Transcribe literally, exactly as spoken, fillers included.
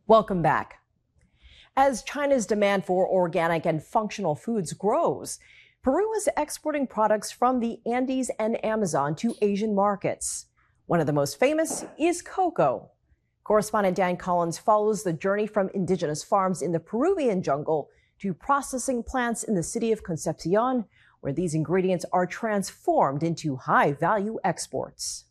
Welcome back. As China's demand for organic and functional foods grows, Peru is exporting products from the Andes and Amazon to Asian markets. One of the most famous is cocoa. Correspondent Dan Collins follows the journey from indigenous farms in the Peruvian jungle to processing plants in the city of Concepcion, where these ingredients are transformed into high-value exports.